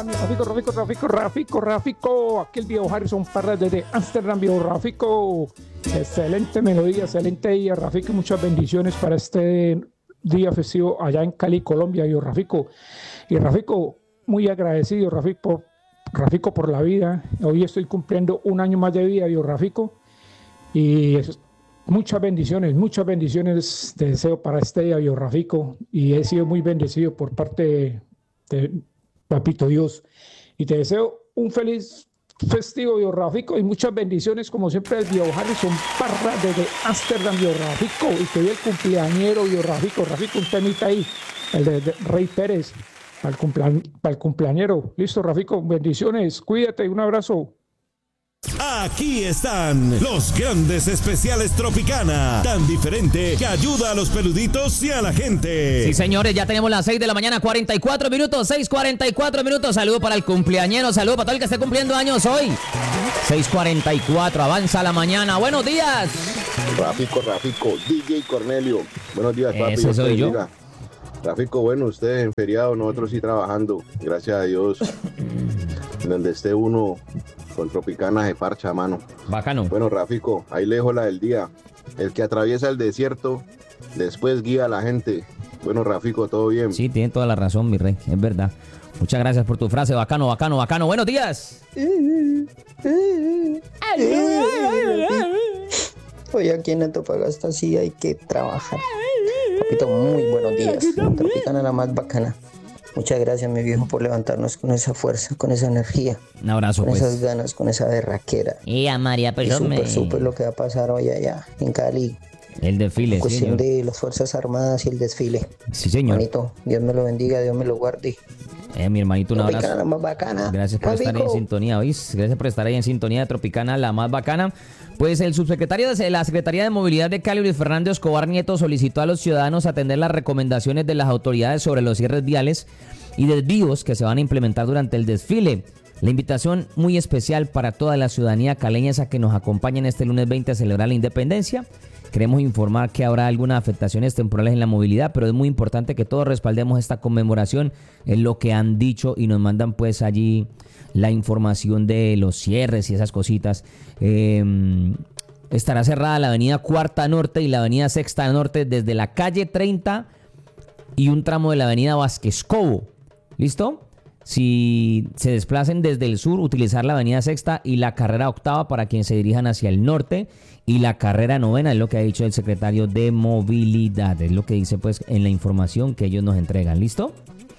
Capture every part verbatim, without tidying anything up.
Rafico, Rafico, Rafico, Rafico, Rafico. Aquí el viejo Harrison Parra desde Ámsterdam, viejo Rafico. Excelente melodía, excelente día, Rafico. Muchas bendiciones para este día festivo allá en Cali, Colombia, viejo Rafico. Y Rafico, muy agradecido, Rafico, por, Rafico, por la vida. Hoy estoy cumpliendo un año más de vida, viejo Rafico. Y es, muchas bendiciones, muchas bendiciones te deseo para este día, viejo Rafico. Y he sido muy bendecido por parte de, de Papito Dios. Y te deseo un feliz festivo, viejo Rafico, y muchas bendiciones, como siempre, el viejo Harrison Parra desde Ámsterdam, viejo Rafico. Y que hoy el cumpleañero, viejo Rafico, Rafico, un temita ahí, el de, de Rey Pérez, para el, cumplea, para el cumpleañero. Listo, Rafico, bendiciones, cuídate, un abrazo. Aquí están los grandes especiales Tropicana, tan diferente que ayuda a los peluditos y a la gente. Sí, señores, ya tenemos las seis de la mañana, cuarenta y cuatro minutos, seis cuarenta y cuatro minutos. Saludo para el cumpleañero, saludo para todo el que esté cumpliendo años hoy. seis cuarenta y cuatro, avanza la mañana. Buenos días. Rafico, Rafico, D J Cornelio. Buenos días, papi. Ese soy yo. Diga. Rafico, bueno, ustedes en feriado, nosotros sí trabajando, gracias a Dios. Donde esté uno con Tropicana se parcha, mano. Bacano. Bueno, Rafico, ahí lejos la del día. El que atraviesa el desierto, después guía a la gente. Bueno, Rafico, ¿todo bien? Sí, tiene toda la razón, mi rey, es verdad. Muchas gracias por tu frase, bacano, bacano, bacano. Buenos días. Hoy aquí en Antofagasta sí hay que trabajar. Papito, muy buenos días. Tropicana la más bacana. Muchas gracias, mi viejo, por levantarnos con esa fuerza, con esa energía. Un abrazo, con pues. esas ganas, con esa berraquera. Y a María, pues, y súper, me... súper lo que va a pasar hoy allá en Cali. El desfile, en cuestión sí, de las Fuerzas Armadas y el desfile. Sí, señor. Hermanito, Dios me lo bendiga, Dios me lo guarde. Eh, mi hermanito, un abrazo. Tropicana la más bacana. Gracias por Rafico. estar ahí en sintonía, ¿oís? Gracias por estar ahí en sintonía de Tropicana, la más bacana. Pues el subsecretario de la Secretaría de Movilidad de Cali, Luis Fernando Escobar Nieto, solicitó a los ciudadanos atender las recomendaciones de las autoridades sobre los cierres viales y desvíos que se van a implementar durante el desfile. La invitación muy especial para toda la ciudadanía caleña es a que nos acompañen este lunes veinte a celebrar la independencia. Queremos informar que habrá algunas afectaciones temporales en la movilidad, pero es muy importante que todos respaldemos esta conmemoración, es lo que han dicho y nos mandan pues allí la información de los cierres y esas cositas. Eh, estará cerrada la avenida Cuarta Norte y la avenida Sexta Norte desde la calle treinta y un tramo de la avenida Vázquez Cobo. ¿Listo? Si se desplacen desde el sur, utilizar la avenida Sexta y la carrera octava para quienes se dirijan hacia el norte, y la carrera novena, es lo que ha dicho el secretario de Movilidad, es lo que dice pues en la información que ellos nos entregan. ¿Listo?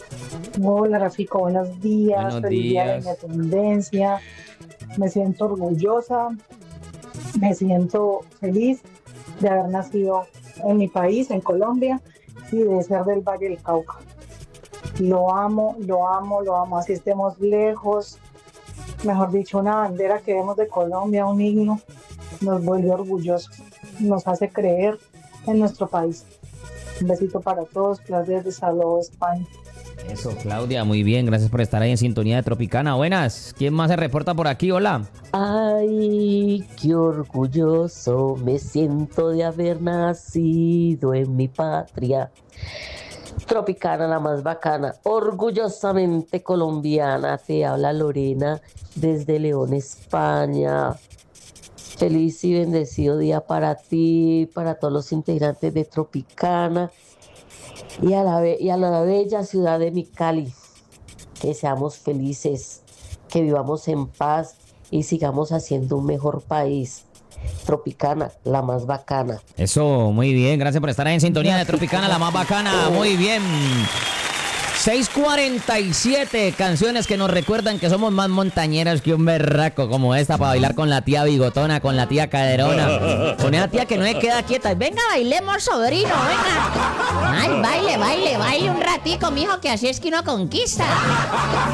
Hola, Rafico, buenos días. Buenos Feliz día de días. la independencia. Me siento orgullosa, me siento feliz de haber nacido en mi país, en Colombia, y de ser del Valle del Cauca. Lo amo, lo amo, lo amo, así estemos lejos. Mejor dicho, una bandera que vemos de Colombia, un himno, nos vuelve orgullosos, nos hace creer en nuestro país. Un besito para todos, clases de Salud, España. Eso, Claudia, muy bien, gracias por estar ahí en sintonía de Tropicana. Buenas, ¿quién más se reporta por aquí? Hola. Ay, qué orgulloso me siento de haber nacido en mi patria. Tropicana, la más bacana, orgullosamente colombiana. Te habla Lorena desde León, España. Feliz y bendecido día para ti, para todos los integrantes de Tropicana y a la, be- y a la bella ciudad de mi Cali. Que seamos felices, que vivamos en paz y sigamos haciendo un mejor país. Tropicana, la más bacana. Eso, muy bien, gracias por estar ahí en sintonía de Tropicana, la más bacana, muy bien. seis cuarenta y siete, canciones que nos recuerdan que somos más montañeros que un berraco, como esta para bailar con la tía bigotona, con la tía caderona, con esa tía que no se queda quieta. Venga, bailemos, sobrino, venga. Ay, baile, baile, baile un ratico, mijo, que así es que uno conquista.